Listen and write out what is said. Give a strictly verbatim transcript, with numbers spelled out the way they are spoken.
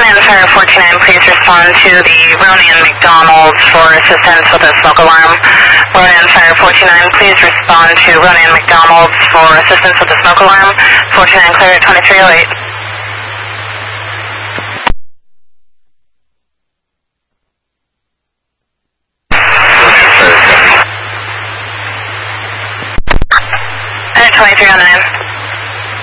Ronan Fire forty-nine, please respond to the Ronan McDonald's for assistance with a smoke alarm. Ronan Fire forty-nine, please respond to Ronan McDonald's for assistance with a smoke alarm. forty-nine clear at twenty-three oh eight. At twenty-three oh nine.